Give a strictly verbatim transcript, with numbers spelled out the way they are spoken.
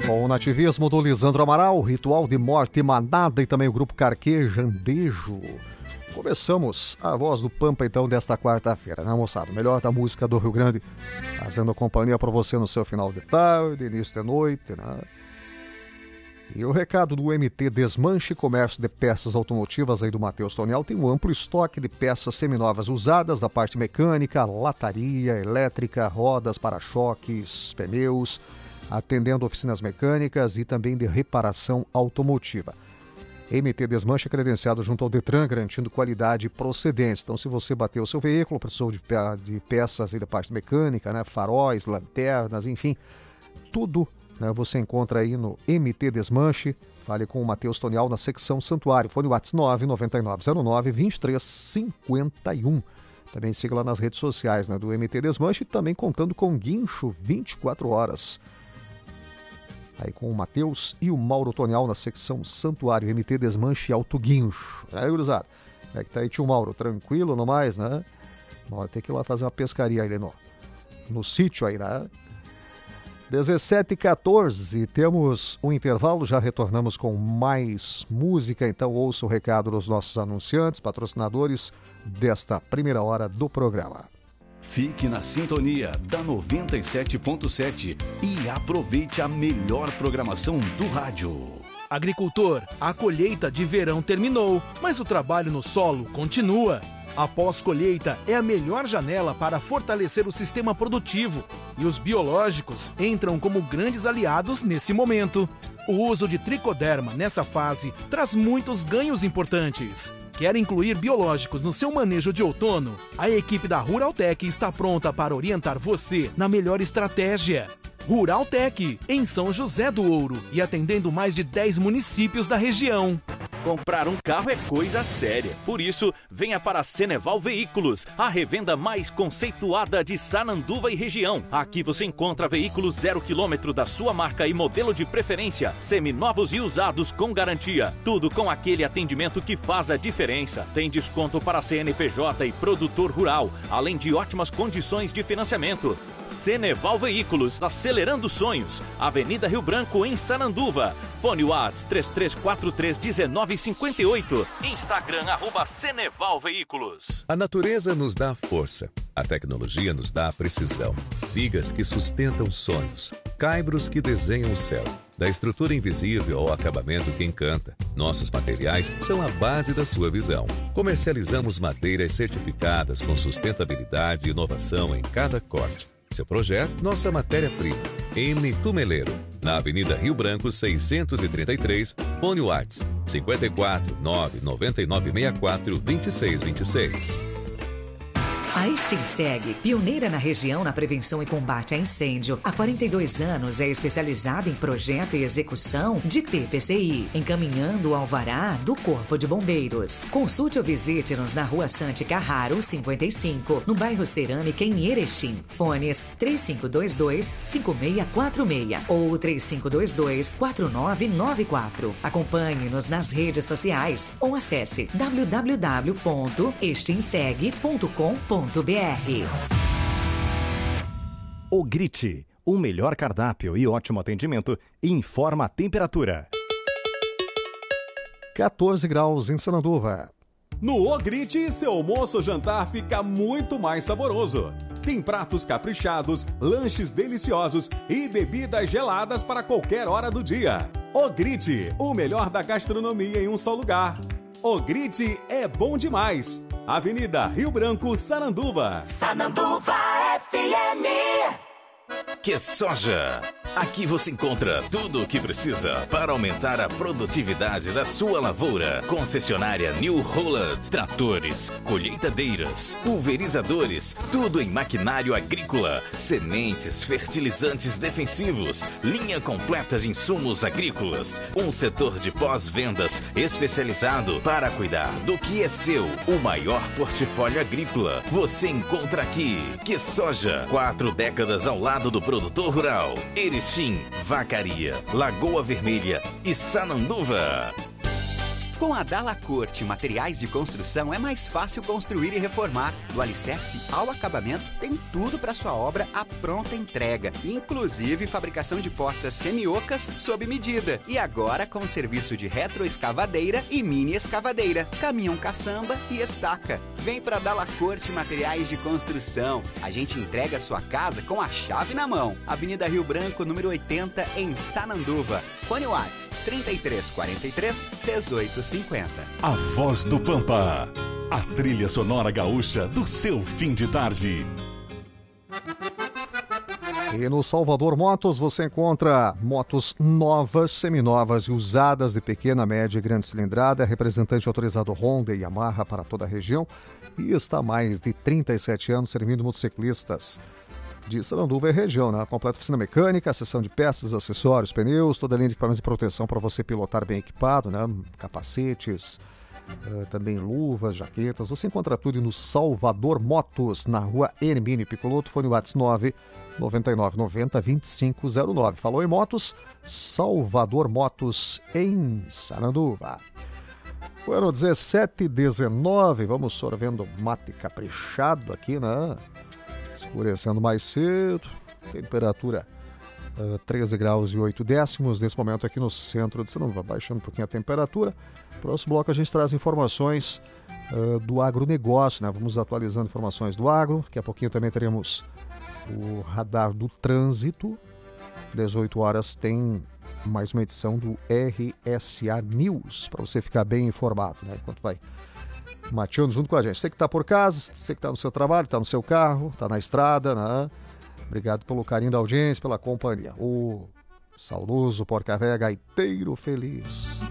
Com o nativismo do Lisandro Amaral, Ritual de Morte Manada e também o grupo Carquejandejo. Começamos a voz do Pampa, então, desta quarta-feira, né, moçada? O melhor da música do Rio Grande, fazendo companhia para você no seu final de tarde, início de noite, né? E o recado do M T Desmanche, comércio de peças automotivas aí do Matheus Tonial, tem um amplo estoque de peças seminovas usadas da parte mecânica, lataria, elétrica, rodas, para-choques, pneus, atendendo oficinas mecânicas e também de reparação automotiva. M T Desmanche é credenciado junto ao Detran, garantindo qualidade e procedência. Então, se você bateu o seu veículo, precisou de, pe de peças aí da parte mecânica, né, faróis, lanternas, enfim, tudo, né, você encontra aí no M T Desmanche. Fale com o Matheus Tonial na secção Santuário. Fone WhatsApp nove nove nove zero nove dois três cinco um. Também siga lá nas redes sociais, né, do M T Desmanche, também contando com guincho vinte e quatro horas. Aí com o Matheus e o Mauro Tonial na secção Santuário, M T Desmanche Alto Guincho. Aí, gurizada, como é que tá aí, tio Mauro? Tranquilo, no mais, né? Bom, tem que ir lá fazer uma pescaria aí no, no sítio aí, né? dezessete e quatorze, temos um intervalo, já retornamos com mais música, então ouça o recado dos nossos anunciantes, patrocinadores desta primeira hora do programa. Fique na sintonia da noventa e sete ponto sete e aproveite a melhor programação do rádio. Agricultor, a colheita de verão terminou, mas o trabalho no solo continua. A pós-colheita é a melhor janela para fortalecer o sistema produtivo e os biológicos entram como grandes aliados nesse momento. O uso de tricoderma nessa fase traz muitos ganhos importantes. Quer incluir biológicos no seu manejo de outono? A equipe da Ruraltec está pronta para orientar você na melhor estratégia. Ruraltec, em São José do Ouro e atendendo mais de dez municípios da região. Comprar um carro é coisa séria. Por isso, venha para a Ceneval Veículos, a revenda mais conceituada de Sananduva e região. Aqui você encontra veículos zero quilômetro da sua marca e modelo de preferência, seminovos e usados com garantia. Tudo com aquele atendimento que faz a diferença. Tem desconto para C N P J e produtor rural, além de ótimas condições de financiamento. Ceneval Veículos, acelerando sonhos. Avenida Rio Branco, em Sananduva. Fone WhatsApp três três quatro três um nove cinco oito. Instagram, arroba Ceneval Veículos. A natureza nos dá força. A tecnologia nos dá precisão. Vigas que sustentam sonhos. Caibros que desenham o céu. Da estrutura invisível ao acabamento que encanta, nossos materiais são a base da sua visão. Comercializamos madeiras certificadas com sustentabilidade e inovação em cada corte. Seu projeto, nossa matéria-prima. M. Tumeleiro, na Avenida Rio Branco, seiscentos e trinta e três, fone WhatsApp cinco quatro nove nove nove seis quatro dois seis dois seis. A Extinseg, pioneira na região na prevenção e combate a incêndio, há quarenta e dois anos é especializada em projeto e execução de P P C I, encaminhando o alvará do Corpo de Bombeiros. Consulte ou visite-nos na Rua Sante Carraro, cinquenta e cinco, no bairro Cerâmica, em Erechim. Fones três cinco dois dois, cinco seis quatro seis ou três cinco dois dois, quatro nove nove quatro. Acompanhe-nos nas redes sociais ou acesse w w w ponto extinseg ponto com ponto br. O Grite, o melhor cardápio e ótimo atendimento, informa a temperatura. quatorze graus em Sananduva. No Ogrite, seu almoço ou jantar fica muito mais saboroso. Tem pratos caprichados, lanches deliciosos e bebidas geladas para qualquer hora do dia. Ogrite, o melhor da gastronomia em um só lugar. Ogrite é bom demais. Avenida Rio Branco, Sananduva. Sananduva F M. Que soja! Aqui você encontra tudo o que precisa para aumentar a produtividade da sua lavoura. Concessionária New Holland. Tratores, colheitadeiras, pulverizadores, tudo em maquinário agrícola. Sementes, fertilizantes defensivos, linha completa de insumos agrícolas. Um setor de pós-vendas especializado para cuidar do que é seu. O maior portfólio agrícola você encontra aqui. Que soja! Quatro décadas ao lado do produtor rural. Erechim, Vacaria, Lagoa Vermelha e Sananduva. Com a Dalacorte Materiais de Construção é mais fácil construir e reformar. Do alicerce ao acabamento, tem tudo para sua obra à pronta entrega, inclusive fabricação de portas semiocas sob medida. E agora com serviço de retroescavadeira e mini escavadeira, caminhão caçamba e estaca. Vem para Dalacorte Materiais de Construção. A gente entrega a sua casa com a chave na mão. Avenida Rio Branco, número oitenta, em Sananduva. Fone WhatsApp trinta e três quarenta e três, dezoito cinquenta. A Voz do Pampa, a trilha sonora gaúcha do seu fim de tarde. E no Salvador Motos você encontra motos novas, seminovas e usadas de pequena, média e grande cilindrada, representante autorizado Honda e Yamaha para toda a região e está há mais de trinta e sete anos servindo motociclistas de Sananduva e região, né? Completa oficina mecânica, seção de peças, acessórios, pneus, toda a linha de equipamentos de proteção para você pilotar bem equipado, né? Capacetes, uh, também luvas, jaquetas. Você encontra tudo no Salvador Motos, na rua Hermínio Picoloto, fone WhatsApp nove nove nove nove zero vinte e cinco zero nove. Falou em motos, Salvador Motos em Sananduva. O ano dezessete e dezenove, vamos sorvendo mate caprichado aqui, né? Escurecendo mais cedo, temperatura uh, treze graus e oito décimos, nesse momento aqui no centro de Sananduva, baixando um pouquinho a temperatura. Próximo bloco a gente traz informações uh, do agronegócio, né? Vamos atualizando informações do agro, daqui a pouquinho também teremos o radar do trânsito, dezoito horas tem mais uma edição do R S A News, para você ficar bem informado, né? Enquanto vai mateando junto com a gente. Você que está por casa, você que está no seu trabalho, está no seu carro, está na estrada, né? Obrigado pelo carinho da audiência, pela companhia. O saudoso Porca Véia Gaiteiro Feliz.